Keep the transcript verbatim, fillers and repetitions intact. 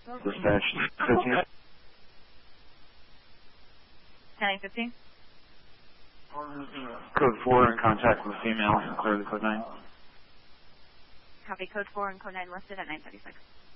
Dispatch fifteen. ten fifteen. Code four in contact with female. Clear the code nine. Copy code four and code nine listed at nine thirty-six.